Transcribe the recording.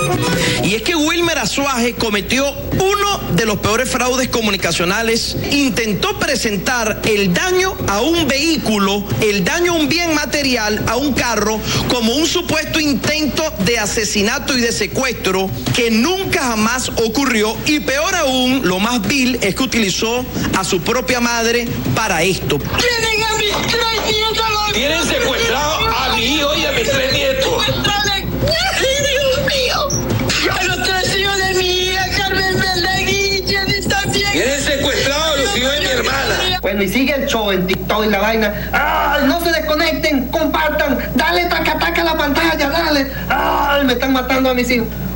Ecuador. Y es que Wilmer Azuaje cometió uno de los peores fraudes comunicacionales. Intentó presentar el daño a un vehículo, el daño a un bien material, a un carro, como un supuesto intento de asesinato y de secuestro que nunca jamás ocurrió. Y peor aún, lo más vil es que utilizó a su propia madre para esto. ¡Tienen a mis 3 nietos! ¡Tienen secuestrado a mi hijo y a mis 3 nietos! ¡Ay, Dios mío! ¡A los 3 hijos de mi hija, Carmen Verdaguilla, están bien! ¡Tienen secuestrado a los hijos de mi hermana! Bueno, y sigue el show en TikTok y la vaina. ¡Ay, no se desconecten! ¡Compartan! ¡Dale taca taca a la pantalla! ¡Dale! ¡Ay, me están matando a mis hijos!